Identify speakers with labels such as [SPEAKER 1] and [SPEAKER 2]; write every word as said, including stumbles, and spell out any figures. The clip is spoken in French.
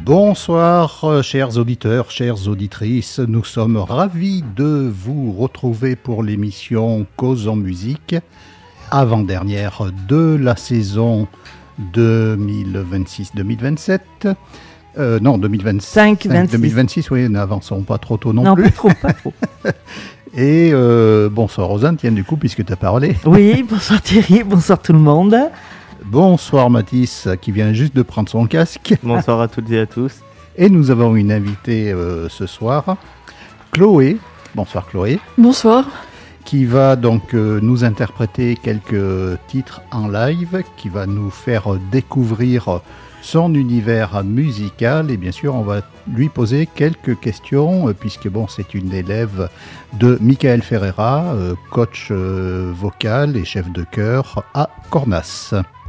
[SPEAKER 1] Bonsoir, euh, chers auditeurs, chères auditrices. Nous sommes ravis de vous retrouver pour l'émission Cause en musique, avant-dernière de la saison deux mille vingt-six deux mille vingt-sept. Euh, non, deux mille vingt-cinq, deux mille vingt-six, oui, n'avançons pas trop tôt non,
[SPEAKER 2] non
[SPEAKER 1] plus.
[SPEAKER 2] Non, pas trop, pas trop.
[SPEAKER 1] Et euh, bonsoir Rosanne, tiens, du coup, puisque tu as parlé.
[SPEAKER 2] Oui, bonsoir Thierry, bonsoir tout le monde.
[SPEAKER 1] Bonsoir Mathis, qui vient juste de prendre son casque.
[SPEAKER 3] Bonsoir à toutes et à tous.
[SPEAKER 1] Et nous avons une invitée euh, ce soir, Chloé. Bonsoir Chloé.
[SPEAKER 4] Bonsoir.
[SPEAKER 1] Qui va donc euh, nous interpréter quelques titres en live, qui va nous faire découvrir son univers musical. Et bien sûr, on va lui poser quelques questions, euh, puisque bon, c'est une élève de Michael Ferreira, euh, coach euh, vocal et chef de chœur à Cornas.